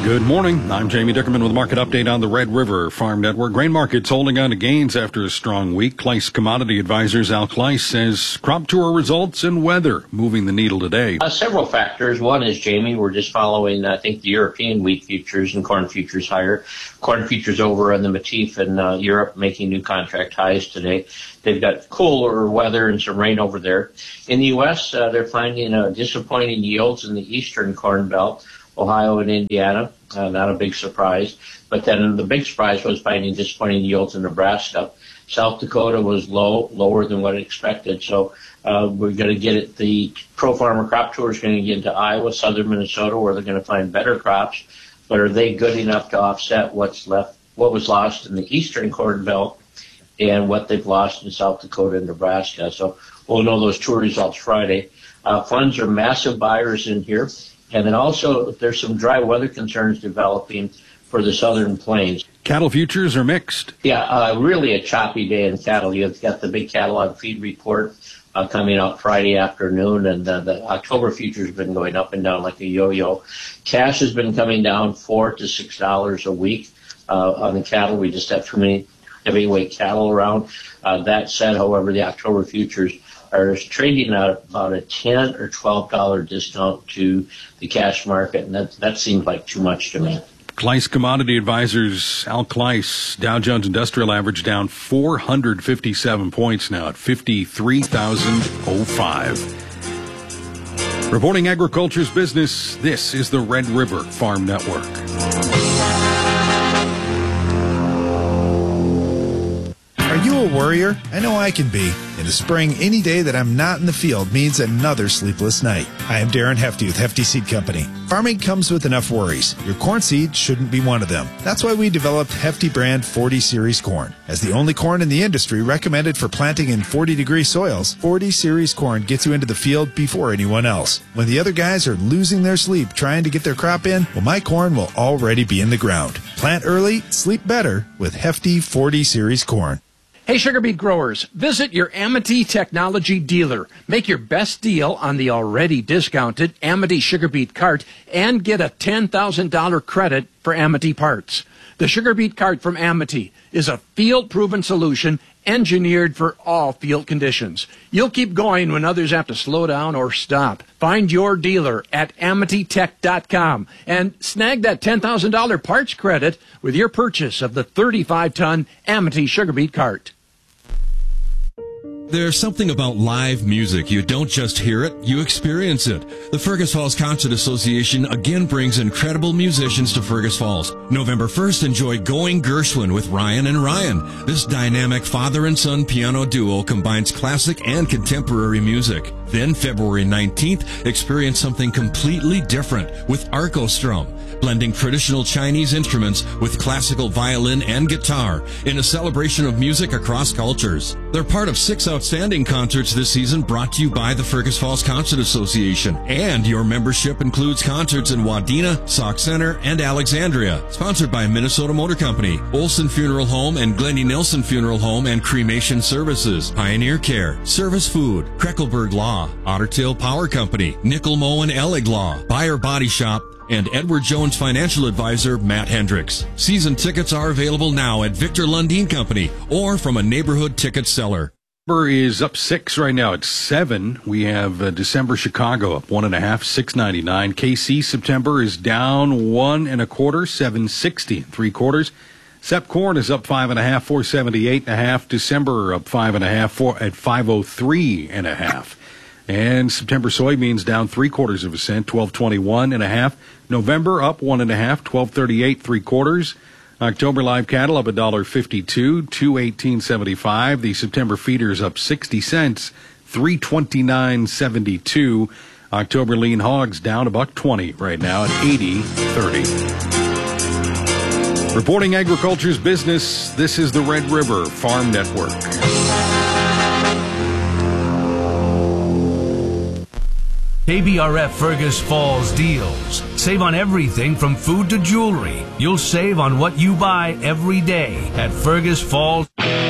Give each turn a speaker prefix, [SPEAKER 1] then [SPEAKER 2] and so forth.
[SPEAKER 1] Good morning. I'm Jamie Dickerman with a market update on the Red River Farm Network. Grain markets holding on to gains after a strong week. Kleiss Commodity Advisors Al Kleiss says crop tour results and weather moving the needle today.
[SPEAKER 2] Several factors. One is, Jamie, we're just following, I think, the European wheat futures and corn futures higher. Corn futures over on the Matif in Europe making new contract highs today. They've got cooler weather and some rain over there. In the U.S., they're finding disappointing yields in the eastern corn belt, Ohio and Indiana. Not a big surprise. But then the big surprise was finding disappointing yields in Nebraska. South Dakota was lower than what expected. So we're going to get it. The Pro Farmer Crop Tour is going to get into Iowa, southern Minnesota, where they're going to find better crops. But are they good enough to offset what was lost in the eastern corn belt and what they've lost in South Dakota and Nebraska? So we'll know those tour results Friday. Funds are massive buyers in here. And then also there's some dry weather concerns developing for the southern plains.
[SPEAKER 1] Cattle futures are mixed.
[SPEAKER 2] Yeah, really a choppy day in cattle. You've got the big catalog feed report coming out Friday afternoon, and the October futures have been going up and down like a yo-yo. Cash has been coming down $4 to $6 a week on the cattle. We just have too many heavyweight cattle around. That said, however, the October futures are trading at about a $10 or $12 discount to the cash market, and that seems like too much to me.
[SPEAKER 1] Kleiss Commodity Advisors, Al Kleiss, Dow Jones Industrial Average down 457 points now at 53,005. Reporting agriculture's business, this is the Red River Farm Network.
[SPEAKER 3] Are you a worrier? I know I can be. In the spring, any day that I'm not in the field means another sleepless night. I am Darren Hefty with Hefty Seed Company. Farming comes with enough worries. Your corn seed shouldn't be one of them. That's why we developed Hefty brand 40 Series corn. As the only corn in the industry recommended for planting in 40-degree soils, 40 Series corn gets you into the field before anyone else. When the other guys are losing their sleep trying to get their crop in, well, my corn will already be in the ground. Plant early, sleep better with Hefty 40 Series corn.
[SPEAKER 4] Hey, sugar beet growers, visit your Amity Technology dealer. Make your best deal on the already discounted Amity sugar beet cart and get a $10,000 credit for Amity parts. The sugar beet cart from Amity is a field-proven solution engineered for all field conditions. You'll keep going when others have to slow down or stop. Find your dealer at AmityTech.com and snag that $10,000 parts credit with your purchase of the 35-ton Amity sugar beet cart.
[SPEAKER 5] There's something about live music. You don't just hear it, you experience it. The Fergus Falls Concert Association again brings incredible musicians to Fergus Falls. November 1st, enjoy Going Gershwin with Ryan and Ryan. This dynamic father and son piano duo combines classic and contemporary music. Then February 19th, experience something completely different with Arcostrum, blending traditional Chinese instruments with classical violin and guitar in a celebration of music across cultures. They're part of 6 outstanding concerts this season brought to you by the Fergus Falls Concert Association. And your membership includes concerts in Wadena, Sauk Center, and Alexandria. Sponsored by Minnesota Motor Company, Olson Funeral Home and Glennie Nelson Funeral Home and Cremation Services, Pioneer Care, Service Food, Kreckelberg Law, Otter Tail Power Company, Nickel Moe and Ellig Law, Buyer Body Shop, and Edward Jones financial advisor Matt Hendricks. Season tickets are available now at Victor Lundeen Company or from a neighborhood ticket seller.
[SPEAKER 1] December is up 6 right now at 7. We have December Chicago up 1.5, $6.99. KC September is down 1 1/4, $7.60 3/4. Sep corn is up 5.5, $4.78.5. December up 5.5 at $5.03.5. And September soybeans down 3/4 cent, $12.21.5. November up 1.5, $12.38 3/4. October live cattle up $1.52, $2.1875. The September feeders up 60 cents, $3.29.72. October lean hogs down $1.20 right now at 80.30. Reporting agriculture's business, this is the Red River Farm Network.
[SPEAKER 6] KBRF Fergus Falls deals. Save on everything from food to jewelry. You'll save on what you buy every day at Fergus Falls.